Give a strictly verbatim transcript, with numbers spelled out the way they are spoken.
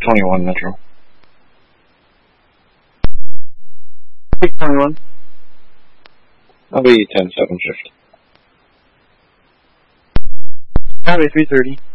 twenty-one, Metro. Take twenty-one. I'll be ten seven fifty. Highway three thirty.